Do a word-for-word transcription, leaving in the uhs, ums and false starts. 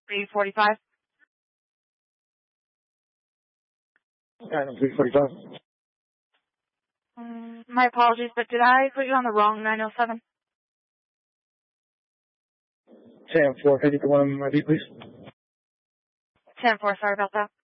three forty-five. Item three forty-five. Um, my apologies, but did I put you on the wrong nine oh seven? ten four, can I get the one on my beat, please? ten four, sorry about that.